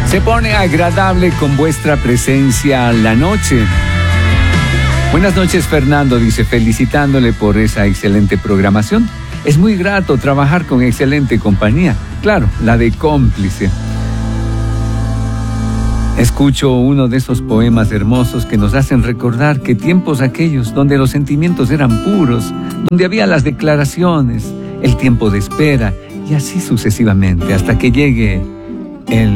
Se pone agradable con vuestra presencia la noche. Buenas noches, Fernando, dice, felicitándole por esa excelente programación. Es muy grato trabajar con excelente compañía. Claro, la de Cómplice. Escucho uno de esos poemas hermosos que nos hacen recordar que tiempos aquellos donde los sentimientos eran puros, donde había las declaraciones, el tiempo de espera y así sucesivamente hasta que llegue el